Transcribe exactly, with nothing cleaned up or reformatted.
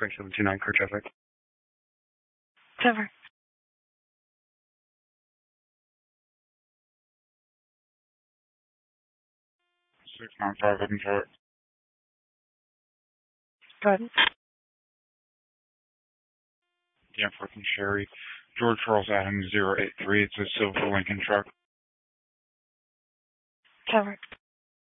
Spring seven two nine, clear traffic. Cover. six nine five, open chart. Go ahead. Danforth and Sherry. George Charles Adams, zero eight three. It's a silver Lincoln truck. Cover.